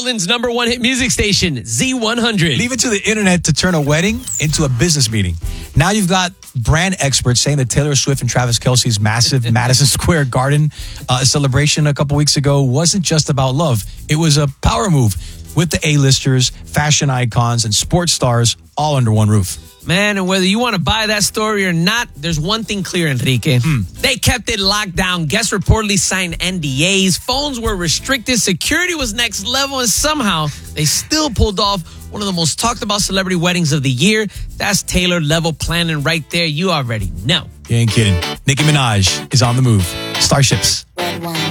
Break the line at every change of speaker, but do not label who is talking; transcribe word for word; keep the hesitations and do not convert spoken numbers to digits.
Portland's number one hit music station, Z one hundred.
Leave it to the internet to turn a wedding into a business meeting. Now you've got brand experts saying that Taylor Swift and Travis Kelce's massive Madison Square Garden uh, celebration a couple weeks ago wasn't just about love. It was a power move with the A-listers, fashion icons, and sports stars all under one roof.
Man, and whether you want to buy that story or not, there's one thing clear, Enrique.
Hmm.
They kept it locked down. Guests reportedly signed N D As. Phones were restricted. Security was next level. And somehow, they still pulled off one of the most talked about celebrity weddings of the year. That's Taylor level planning right there. You already know.
You ain't kidding. Nicki Minaj is on the move. Starships.